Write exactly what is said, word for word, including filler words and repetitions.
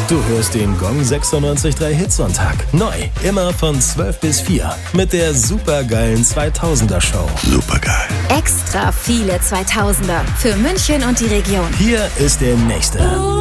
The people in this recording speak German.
Du hörst den Gong sechsundneunzig Komma drei Hitsonntag. Neu, immer von zwölf bis vier. Mit der supergeilen zweitausender Show. Supergeil. Extra viele zweitausender für München und die Region. Hier ist der nächste.